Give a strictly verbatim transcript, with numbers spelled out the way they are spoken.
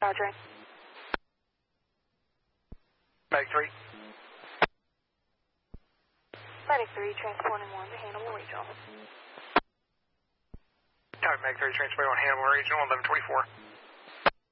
Roger. Mag three. Medic three, transporting one to Hannibal Regional. Type Mag three, transporting one Hannibal Regional, eleven twenty-four.